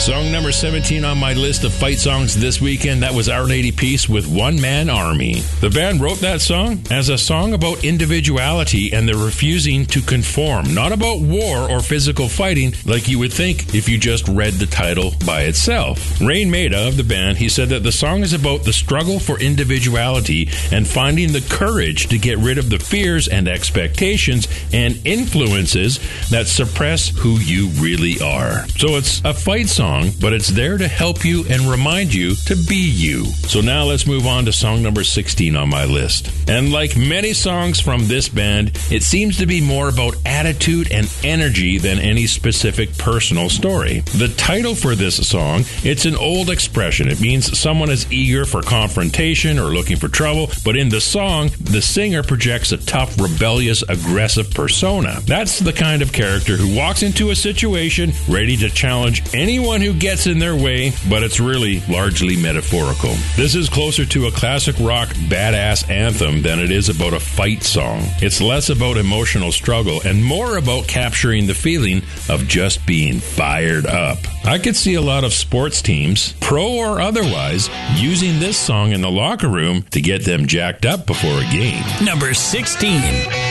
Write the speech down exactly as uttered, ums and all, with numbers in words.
Song number seventeen on my list of fight songs this weekend, that was Our Lady Peace with One Man Army. The band wrote that song as a song about individuality and the refusing to conform, not about war or physical fighting like you would think if you just read the title by itself. Rain Maida of the band, he said that the song is about the struggle for individuality and finding the courage to get rid of the fears and expectations and influences that suppress who you really are. So it's a fight song, but it's there to help you and remind you to be you. So now let's move on to song number sixteen on my list. And like many songs from this band, it seems to be more about attitude and energy than any specific personal story. The title for this song, it's an old expression. It means someone is eager for confrontation or looking for trouble, but in the song, the singer projects a tough, rebellious, aggressive persona. That's the kind of character who walks into a situation ready to challenge anyone who gets in their way, but it's really largely metaphorical. This is closer to a classic rock badass anthem than it is about a fight song. It's less about emotional struggle and more about capturing the feeling of just being fired up. I could see a lot of sports teams, pro or otherwise, using this song in the locker room to get them jacked up before a game. Number sixteen.